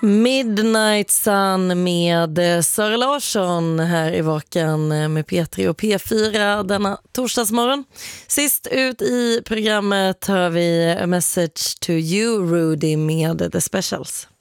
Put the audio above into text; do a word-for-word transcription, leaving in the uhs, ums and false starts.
Midnight Sun med Sara Larsson här i Vakan med P tre och P fyra denna torsdagsmorgon. Sist ut i programmet hör vi A Message to You, Rudy med The Specials.